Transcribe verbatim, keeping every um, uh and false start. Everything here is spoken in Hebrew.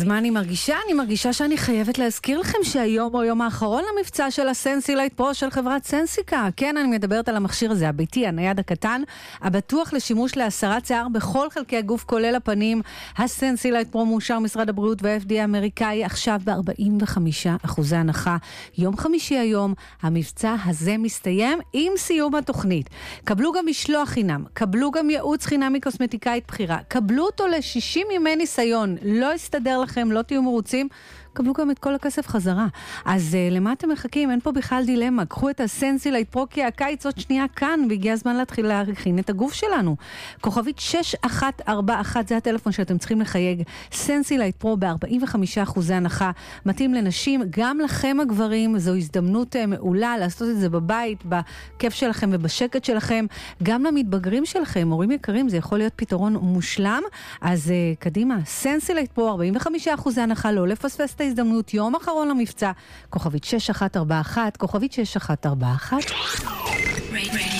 מה אני מרגישה? אני מרגישה שאני חייבת להזכיר לכם שהיום הוא היום האחרון למבצע של הסנסילייט פרו של חברת סנסיקה. כן, אני מדברת על המכשיר הזה, הביתי, הנייד הקטן, הבטוח לשימוש להסרת שיער בכל חלקי הגוף, כולל הפנים. הסנסילייט פרו מאושר משרד הבריאות וה-אף די איי האמריקאי עכשיו ב-ארבעים וחמישה אחוז הנחה. יום חמישי היום, המבצע הזה מסתיים עם סיום התוכנית. קבלו גם משלוח חינם, קבלו גם ייעוץ חינם מקוסמטיקאית בחירה, קבלו אותו ל-שישים ימי ניסיון, לא יסתדר לכם, לא תהיו מרוצים, קבלו גם את כל הכסף חזרה. אז uh, למה אתם מחכים? אין פה בכלל דילמה. קחו את הסנסילייט פרו כי הקיץ עוד שנייה כאן, והגיע הזמן להתחיל להכין את הגוף שלנו. כוכבית שש אחת ארבע אחת, זה הטלפון שאתם צריכים לחייג. סנסילייט פרו ב-ארבעים וחמישה אחוז הנחה. מתאים לנשים, גם לכם הגברים, זו הזדמנות uh, מעולה לעשות את זה בבית, בכיף שלכם ובשקט שלכם. גם למתבגרים שלכם, הורים יקרים, זה יכול להיות פתרון מושלם. אז uh, קדימה, סנסילייט פרו, ארבעים וחמישה אחוז הנחה, לא לפספס את ההזדמנות, יום אחרון למבצע. כוכבית שש אחת ארבע אחת, כוכבית שש אחת ארבע אחת.